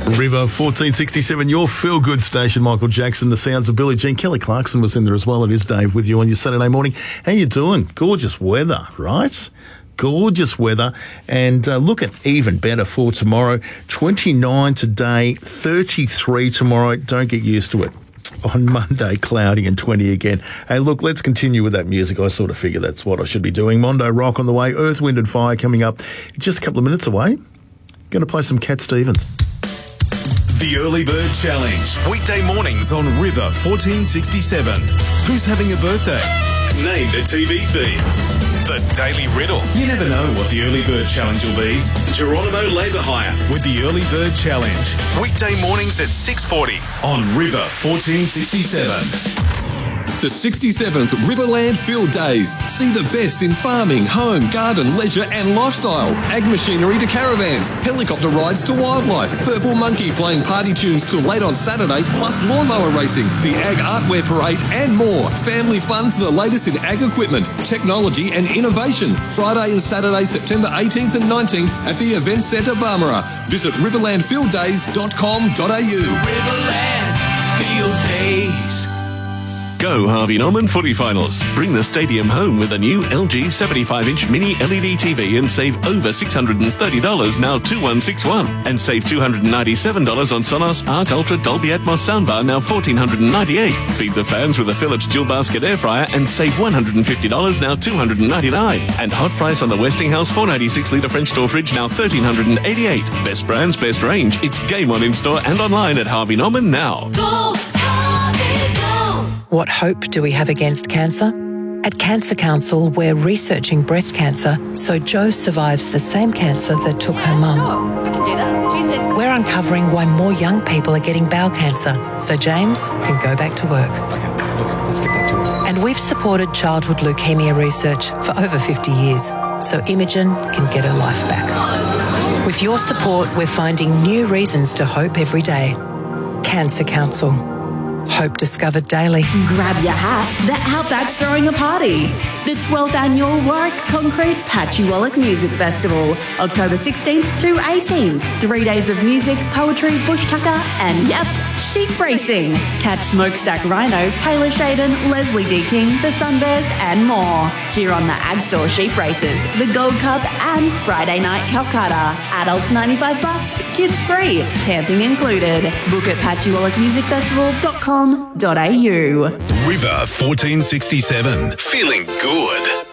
River 1467, your feel-good station. Michael Jackson, the sounds of Billie Jean. Kelly Clarkson was in there as well. It is Dave with you on your Saturday morning. How you doing? Gorgeous weather, right? Gorgeous weather. And looking even better for tomorrow. 29 today, 33 tomorrow. Don't get used to it. On Monday, cloudy and 20 again. Hey, look, let's continue with that music. I sort of figure that's what I should be doing. Mondo Rock on the way. Earth, Wind and Fire coming up just a couple of minutes away. Going to play some Cat Stevens. The Early Bird Challenge. Weekday mornings on River 1467. Who's having a birthday? Name the TV theme. The Daily Riddle. You never know what the Early Bird Challenge will be. Geronimo Labour Hire with the Early Bird Challenge. Weekday mornings at 6:40 on River 1467. The 67th Riverland Field Days. See the best in farming, home, garden, leisure and lifestyle. Ag machinery to caravans, helicopter rides to wildlife, Purple Monkey playing party tunes till late on Saturday, plus lawnmower racing, the Ag Artwear Parade and more. Family fun to the latest in ag equipment, technology and innovation. Friday and Saturday, September 18th and 19th at the Event Centre Barmera. Visit riverlandfielddays.com.au. Riverland Field Days. Go Harvey Norman Footy Finals. Bring the stadium home with a new LG 75-inch mini LED TV and save over $630, now 2161. And save $297 on Sonos Arc Ultra Dolby Atmos soundbar, now $1,498. Feed the fans with a Philips dual basket air fryer and save $150, now $299. And hot price on the Westinghouse 496-litre French door fridge, now $1,388. Best brands, best range. It's game on in-store and online at Harvey Norman now. Go, Harvey, go! What hope do we have against cancer? At Cancer Council, we're researching breast cancer so Jo survives the same cancer that took her mum. Sure, we can do that. Tuesday's good. We're uncovering why more young people are getting bowel cancer so James can go back to work. Okay, let's get back to it. And we've supported childhood leukemia research for over 50 years so Imogen can get her life back. With your support, we're finding new reasons to hope every day. Cancer Council. Hope discovered daily. Grab your hat, the Outback's throwing a party. The 12th Annual Warwick Concrete Patchy Wallach Music Festival, October 16th to 18th. 3 days of music, poetry, bush tucker, and yep, sheep racing. Catch Smokestack Rhino, Taylor Shaden, Leslie D. King, the Sunbears, and more. Cheer on the Ag Store sheep races, the Gold Cup, and Friday Night Calcutta. Adults $95, kids free, camping included. Book at patchywallachmusicfestival.com.au. River 1467. Feeling good.